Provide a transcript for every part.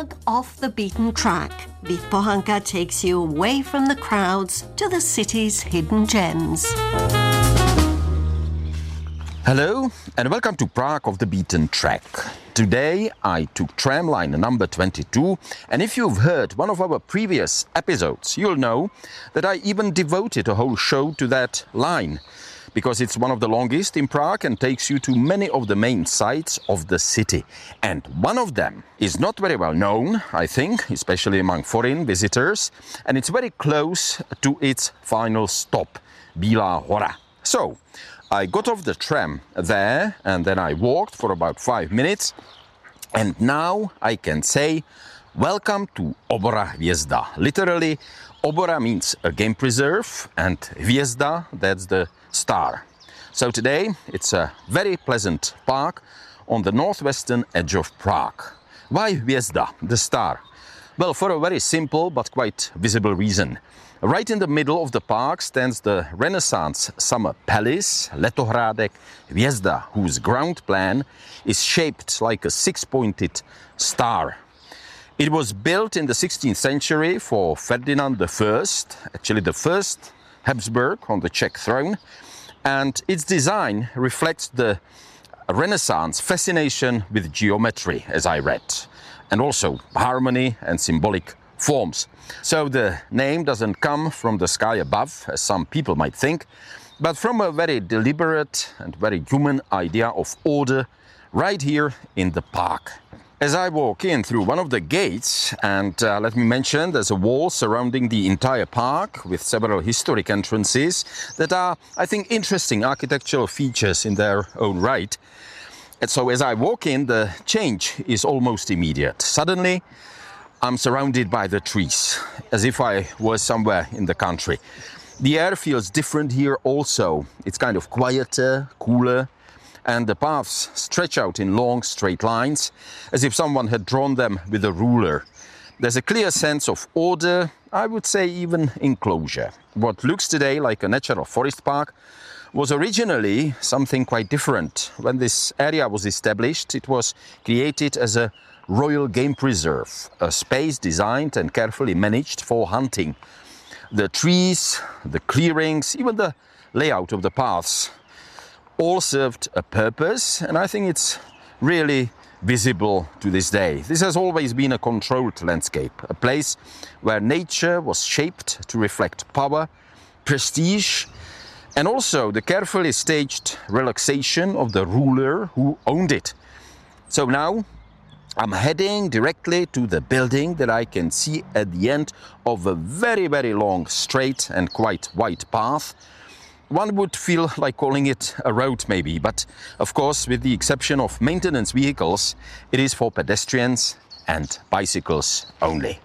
Prague off the beaten track. Vít Pohanka takes you away from the crowds to the city's hidden gems. Hello and welcome to Prague off the beaten track. Today I took tram line number 22, and if you've heard one of our previous episodes, you'll know that I even devoted a whole show to that line, because it's one of the longest in Prague and takes you to many of the main sites of the city. And one of them is not very well known, I think, especially among foreign visitors, and it's very close to its final stop, Bílá hora. So, I got off the tram there and then I walked for about 5 minutes, and now I can say welcome to Obora Hviezda. Literally, Obora means a game preserve and Hviezda, that's the star. So today it's a very pleasant park on the northwestern edge of Prague. Why Hviezda, the star? Well, for a very simple but quite visible reason. Right in the middle of the park stands the Renaissance summer palace, Letohrádek Hviezda, whose ground plan is shaped like a six-pointed star. It was built in the 16th century for Ferdinand I, actually the first Habsburg on the Czech throne, and its design reflects the Renaissance fascination with geometry, as I read, and also harmony and symbolic forms. So the name doesn't come from the sky above, as some people might think, but from a very deliberate and very human idea of order right here in the park. As I walk in through one of the gates, and let me mention there's a wall surrounding the entire park with several historic entrances that are, I think, interesting architectural features in their own right. And so as I walk in, the change is almost immediate. Suddenly, I'm surrounded by the trees, as if I was somewhere in the country. The air feels different here also. It's kind of quieter, cooler, and the paths stretch out in long, straight lines, as if someone had drawn them with a ruler. There's a clear sense of order, I would say even enclosure. What looks today like a natural forest park was originally something quite different. When this area was established, it was created as a royal game preserve, a space designed and carefully managed for hunting. The trees, the clearings, even the layout of the paths all served a purpose, and I think it's really visible to this day. This has always been a controlled landscape, a place where nature was shaped to reflect power, prestige, and also the carefully staged relaxation of the ruler who owned it. So now I'm heading directly to the building that I can see at the end of a very, very long, straight and quite wide path. One would feel like calling it a road maybe, but of course, with the exception of maintenance vehicles, it is for pedestrians and bicycles only.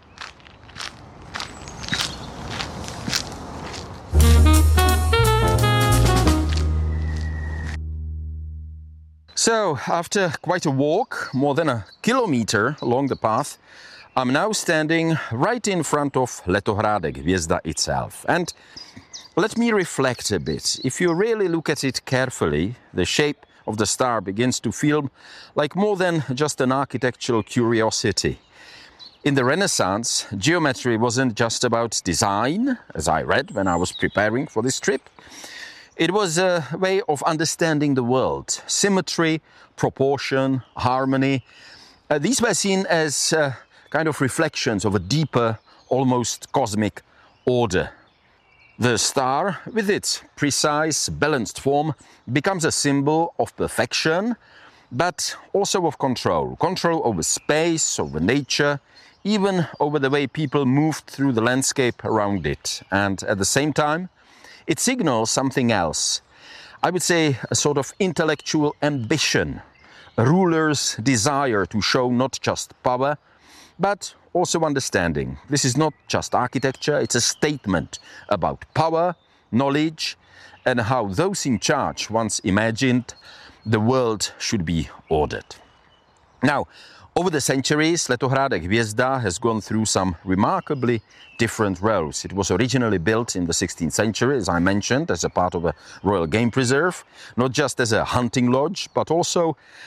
So, after quite a walk, more than a kilometer along the path, I'm now standing right in front of Letohrádek Hviezda itself. And let me reflect a bit. If you really look at it carefully, the shape of the star begins to feel like more than just an architectural curiosity. In the Renaissance, geometry wasn't just about design, as I read when I was preparing for this trip. It was a way of understanding the world. Symmetry, proportion, harmony. These were seen as kind of reflections of a deeper, almost cosmic order. The star, with its precise, balanced form, becomes a symbol of perfection, but also of control. Control over space, over nature, even over the way people moved through the landscape around it. And at the same time, it signals something else. I would say a sort of intellectual ambition, a ruler's desire to show not just power, but also understanding. This is not just architecture, it's a statement about power, knowledge, and how those in charge once imagined the world should be ordered. Now, over the centuries, Letohrádek Hviezda has gone through some remarkably different roles. It was originally built in the 16th century, as I mentioned, as a part of a royal game preserve, not just as a hunting lodge, but also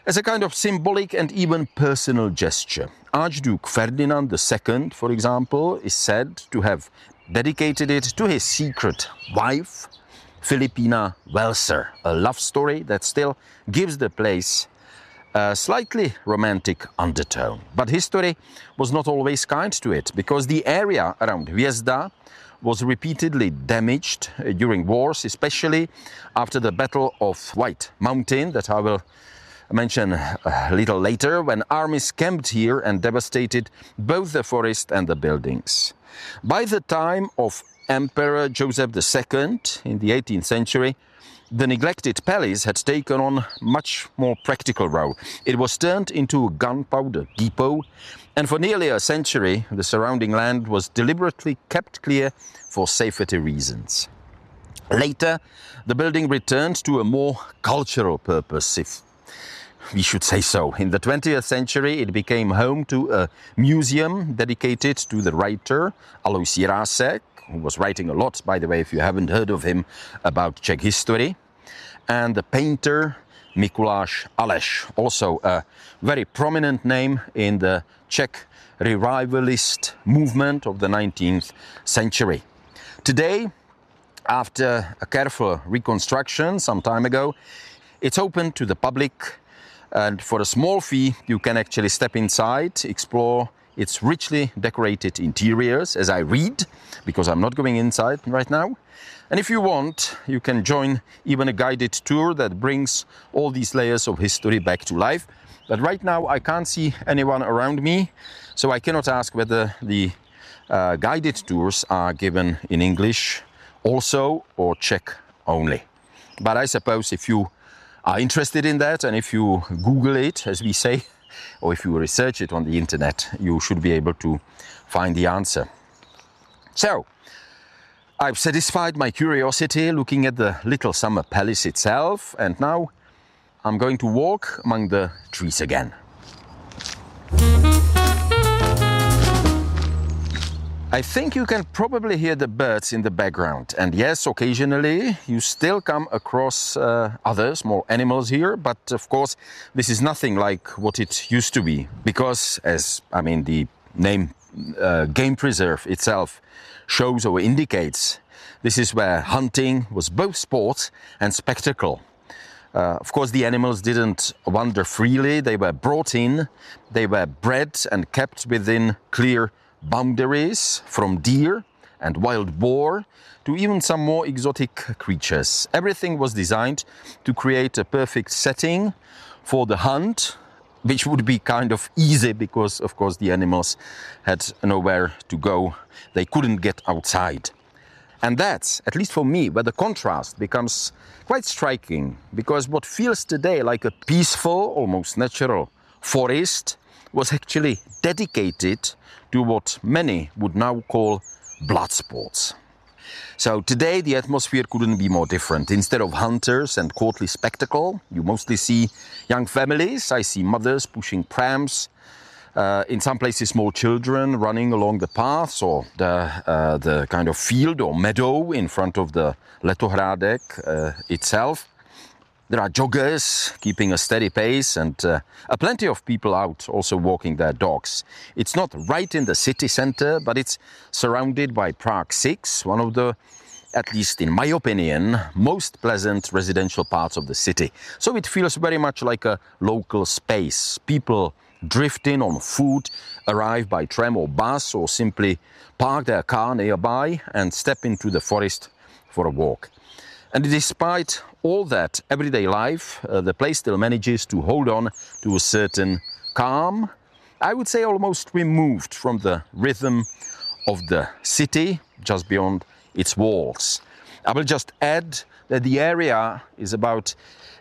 as a kind of symbolic and even personal gesture. Archduke Ferdinand II, for example, is said to have dedicated it to his secret wife, Filipina Welser, a love story that still gives the place a slightly romantic undertone. But history was not always kind to it, because the area around Hviezda was repeatedly damaged during wars, especially after the Battle of White Mountain, that I will mention a little later, when armies camped here and devastated both the forest and the buildings. By the time of Emperor Joseph II in the 18th century, the neglected palace had taken on much more practical role. It was turned into a gunpowder depot, and for nearly a century the surrounding land was deliberately kept clear for safety reasons. Later, the building returned to a more cultural purpose, if we should say so. In the 20th century, it became home to a museum dedicated to the writer Alois Jirásek, who was writing a lot, by the way, if you haven't heard of him, about Czech history, and the painter Mikuláš Aleš, also a very prominent name in the Czech revivalist movement of the 19th century. Today, after a careful reconstruction some time ago, it's open to the public, and for a small fee you can actually step inside, explore its richly decorated interiors, as I read, because I'm not going inside right now. And if you want, you can join even a guided tour that brings all these layers of history back to life. But right now I can't see anyone around me, so I cannot ask whether the guided tours are given in English also or Czech only. But I suppose if you are interested in that, and if you Google it, as we say, or if you research it on the internet, you should be able to find the answer. So, I've satisfied my curiosity looking at the little summer palace itself, and now I'm going to walk among the trees again. I think you can probably hear the birds in the background, and yes, occasionally you still come across other small animals here, but of course this is nothing like what it used to be, because the name game preserve itself shows or indicates, this is where hunting was both sport and spectacle. Of course, the animals didn't wander freely, they were brought in, they were bred and kept within clear boundaries, from deer and wild boar to even some more exotic creatures. Everything was designed to create a perfect setting for the hunt, which would be kind of easy because, of course, the animals had nowhere to go. They couldn't get outside. And that's, at least for me, where the contrast becomes quite striking, because what feels today like a peaceful, almost natural forest was actually dedicated to what many would now call blood sports. So today the atmosphere couldn't be more different. Instead of hunters and courtly spectacle, you mostly see young families. I see mothers pushing prams, in some places small children running along the paths or the kind of field or meadow in front of the Letohrádek itself. There are joggers keeping a steady pace, and plenty of people out also walking their dogs. It's not right in the city center, but it's surrounded by Prague 6, one of the, at least in my opinion, most pleasant residential parts of the city. So it feels very much like a local space. People drift in on foot, arrive by tram or bus, or simply park their car nearby and step into the forest for a walk. And despite all that everyday life, the place still manages to hold on to a certain calm, I would say almost removed from the rhythm of the city, just beyond its walls. I will just add that the area is about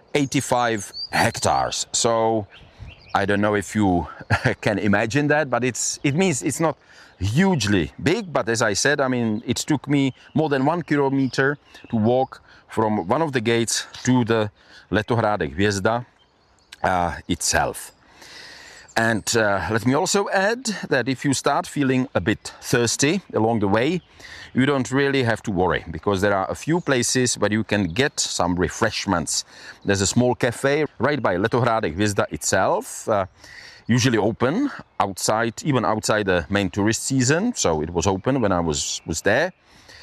85 hectares. So I don't know if you can imagine that, but it means it's not hugely big. But as I said, it took me more than 1 kilometer to walk from one of the gates to the Letohrádek Hviezda itself. And let me also add that if you start feeling a bit thirsty along the way, you don't really have to worry, because there are a few places where you can get some refreshments. There's a small cafe right by Letohrádek Hvězda itself, usually open outside, even outside the main tourist season. So it was open when I was there.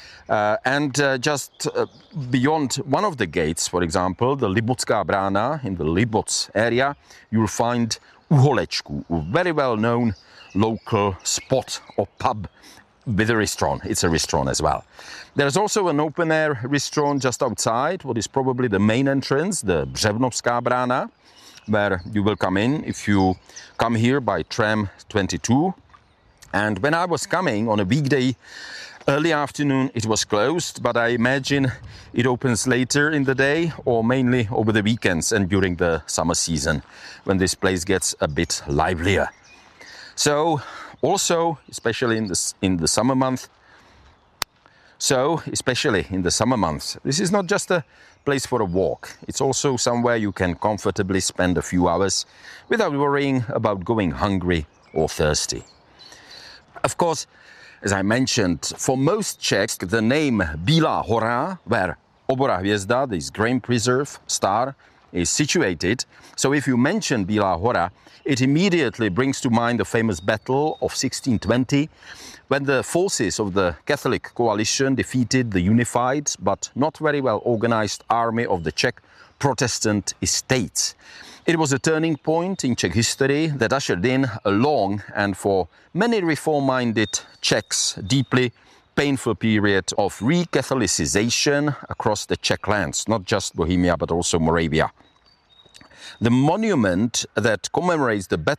Just beyond one of the gates, for example, the Libotská brána in the Liboc area, you'll find Uholečku, a very well-known local spot or pub with a restaurant. It's a restaurant as well. There's also an open-air restaurant just outside, what is probably the main entrance, the Břevnovská brána, where you will come in if you come here by tram 22. And when I was coming on a weekday early afternoon, it was closed, but I imagine it opens later in the day or mainly over the weekends and during the summer season, when this place gets a bit livelier. So also, especially in the summer month, this is not just a place for a walk. It's also somewhere you can comfortably spend a few hours without worrying about going hungry or thirsty. Of course, as I mentioned, for most Czechs, the name Bílá hora, where Obora Hvězda, this grain preserve star, is situated. So if you mention Bílá hora, it immediately brings to mind the famous battle of 1620, when the forces of the Catholic coalition defeated the unified but not very well organized army of the Czech Protestant estates. It was a turning point in Czech history that ushered in a long and, for many reform-minded Czechs, deeply painful period of re-Catholicization across the Czech lands, not just Bohemia but also Moravia. The monument that commemorates the Battle